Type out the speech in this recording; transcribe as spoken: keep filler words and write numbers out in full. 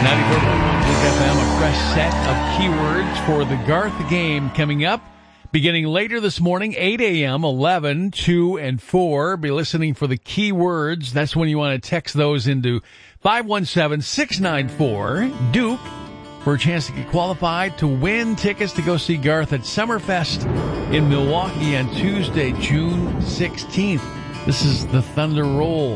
ninety-four point one Duke F M, a fresh set of keywords for the Garth game coming up. Beginning later this morning, eight a.m., eleven, two, and four. Be listening for the keywords. That's when you want to text those into five one seven, six nine four, Duke for a chance to get qualified to win tickets to go see Garth at Summerfest in Milwaukee on Tuesday, June sixteenth. This is the Thunder Roll.